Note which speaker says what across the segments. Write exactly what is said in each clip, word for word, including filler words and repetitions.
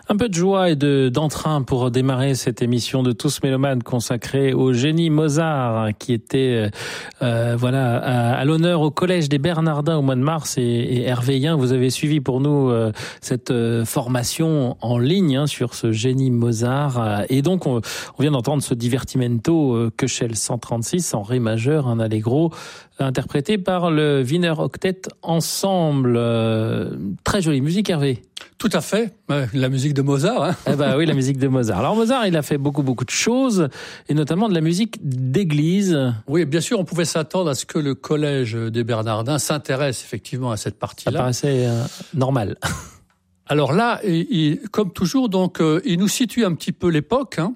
Speaker 1: Un peu de joie et de d'entrain pour démarrer cette émission de Tous Mélomanes consacrée au génie Mozart qui était euh, voilà à, à l'honneur au Collège des Bernardins au mois de mars. Et, et Hervé Yen, vous avez suivi pour nous euh, cette euh, formation en ligne hein, sur ce génie Mozart. Et donc on, on vient d'entendre ce divertimento euh, Köchel cent trente-six en ré majeur, un allegro interprété par le Wiener Octet Ensemble. Euh, très jolie musique, Hervé.
Speaker 2: Tout à fait, la musique de Mozart. Hein.
Speaker 1: Eh ben oui, la musique de Mozart. Alors Mozart, il a fait beaucoup beaucoup de choses, et notamment de la musique d'église.
Speaker 2: Oui, bien sûr, on pouvait s'attendre à ce que le Collège des Bernardins s'intéresse effectivement à cette partie-là.
Speaker 1: Ça paraissait euh, normal.
Speaker 2: Alors là, il, il, comme toujours, donc, euh, il nous situe un petit peu l'époque, hein,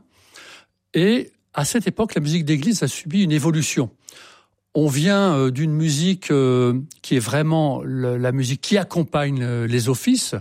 Speaker 2: et à cette époque, la musique d'église a subi une évolution. On vient euh, d'une musique euh, qui est vraiment le, la musique qui accompagne euh, les offices.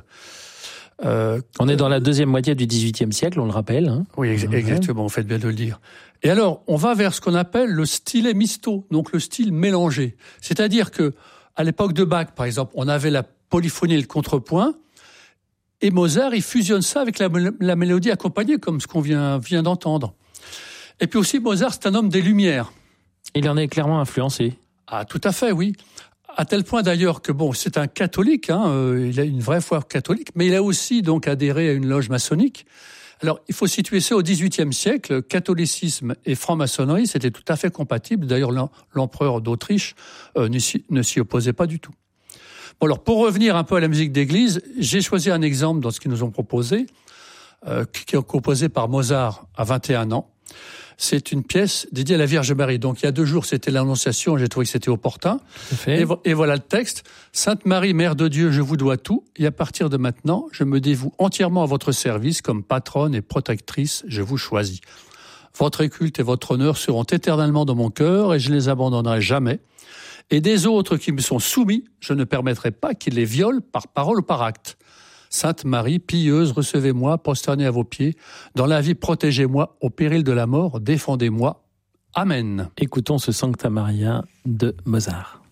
Speaker 1: Euh, on est dans la deuxième moitié du dix-huitième siècle, on le rappelle. Hein.
Speaker 2: Oui, ex- exactement, vous faites bien de le dire. Et alors, on va vers ce qu'on appelle le stile misto, donc le style mélangé. C'est-à-dire que à l'époque de Bach, par exemple, on avait la polyphonie et le contrepoint, et Mozart, il fusionne ça avec la, la mélodie accompagnée, comme ce qu'on vient, vient d'entendre. Et puis aussi, Mozart, c'est un homme des Lumières.
Speaker 1: Il en est clairement influencé.
Speaker 2: Ah, tout à fait, oui. À tel point d'ailleurs que bon, c'est un catholique, hein, euh, il a une vraie foi catholique, mais il a aussi donc adhéré à une loge maçonnique. Alors, il faut situer ça au dix-huitième siècle. Catholicisme et franc-maçonnerie, c'était tout à fait compatible. D'ailleurs, l'empereur d'Autriche euh, ne, s'y, ne s'y opposait pas du tout. Bon, alors pour revenir un peu à la musique d'église, j'ai choisi un exemple dans ce qu'ils nous ont proposé, euh, qui est composé par Mozart à vingt et un ans. C'est une pièce dédiée à la Vierge Marie. Donc, il y a deux jours, c'était l'Annonciation. J'ai trouvé que c'était opportun. Et, vo- et voilà le texte. Sainte Marie, Mère de Dieu, je vous dois tout. Et à partir de maintenant, je me dévoue entièrement à votre service comme patronne et protectrice. Je vous choisis. Votre culte et votre honneur seront éternellement dans mon cœur et je ne les abandonnerai jamais. Et des autres qui me sont soumis, je ne permettrai pas qu'ils les violent par parole ou par acte. Sainte Marie, pieuse, recevez-moi, prosternée à vos pieds. Dans la vie, protégez-moi. Au péril de la mort, défendez-moi. Amen.
Speaker 1: Écoutons ce Sancta Maria de Mozart.